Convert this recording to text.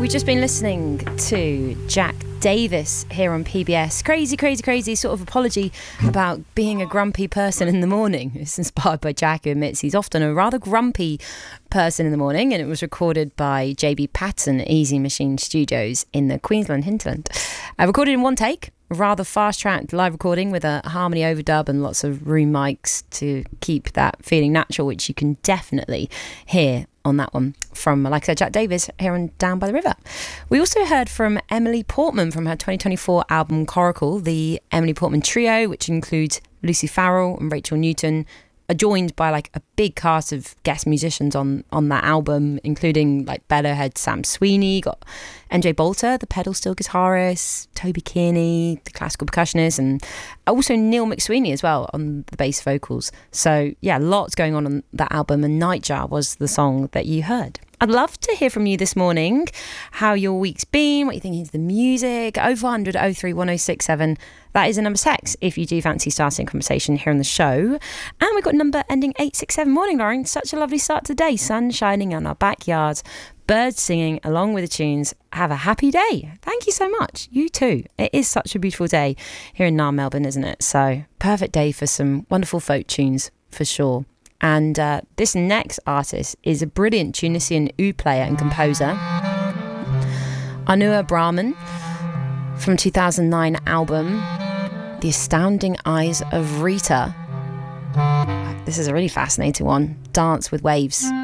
We've just been listening to Jack Davis here on PBS. Crazy sort of apology about being a grumpy person in the morning. It's inspired by Jack, who admits he's often a rather grumpy person in the morning, and it was recorded by JB Patton Easy Machine Studios in the Queensland hinterland. Recorded in one take, rather fast-tracked live recording with a harmony overdub and lots of room mics to keep that feeling natural, which you can definitely hear on that one from, like I said, Jack Davis here on Down by the River. We also heard from Emily Portman from her 2024 album Coracle. The Emily Portman Trio, which includes Lucy Farrell and Rachel Newton, are joined by like a big cast of guest musicians on that album, including like Bellowhead Sam Sweeney, got MJ Bolter, the pedal steel guitarist, Toby Kearney, the classical percussionist, and also Neil McSweeney as well on the bass vocals. So yeah, lots going on that album, and Nightjar was the song that you heard. I'd love to hear from you this morning, how your week's been, what you think of the music. 0400 03 1067. That is a number to text if you do fancy starting a conversation here on the show. And we've got a number ending 867. Morning, Lauren. Such a lovely start today. Sun shining on our backyard. Birds singing along with the tunes. Have a happy day. Thank you so much. You too. It is such a beautiful day here in Naarm, Melbourne, isn't it? So perfect day for some wonderful folk tunes for sure. And this next artist is a brilliant Tunisian oud player and composer, Anouar Brahman, from 2009 album The Astounding Eyes of Rita. This is a really fascinating one. Dance with Waves.